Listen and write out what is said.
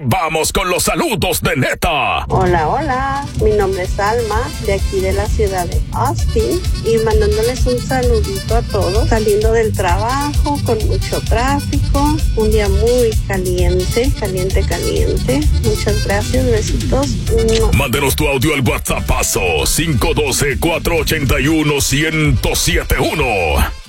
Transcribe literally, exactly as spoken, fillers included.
vamos con los saludos de Neta. Hola, hola, mi nombre es Alma, de aquí de la ciudad de Austin, y mandándoles un saludito a todos, saliendo del trabajo con mucho tráfico, un día muy caliente, caliente, caliente. Muchas gracias, besitos. Mándenos tu audio al WhatsAppazo cinco uno dos, cuatro ocho uno, uno cero siete uno.